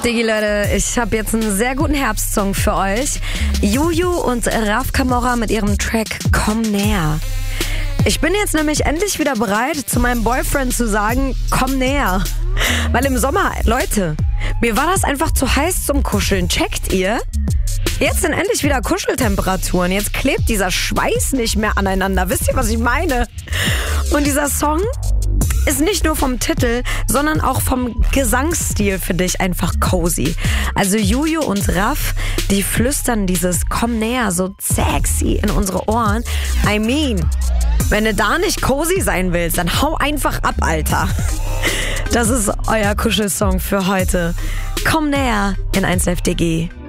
Diggi, Leute, ich habe jetzt einen sehr guten Herbstsong für euch. Juju und Raf Camorra mit ihrem Track Komm näher. Ich bin jetzt nämlich endlich wieder bereit, zu meinem Boyfriend zu sagen, komm näher. Weil im Sommer, Leute, mir war das einfach zu heiß zum Kuscheln. Checkt ihr? Jetzt sind endlich wieder Kuscheltemperaturen. Jetzt klebt dieser Schweiß nicht mehr aneinander. Wisst ihr, was ich meine? Und dieser Song ist nicht nur vom Titel, sondern auch vom Gesangsstil für dich einfach cozy. Also Juju und Raf, die flüstern dieses Komm näher so sexy in unsere Ohren. I mean, wenn du da nicht cozy sein willst, dann hau einfach ab, Alter. Das ist euer Kuschelsong für heute. Komm näher in 1Live DG.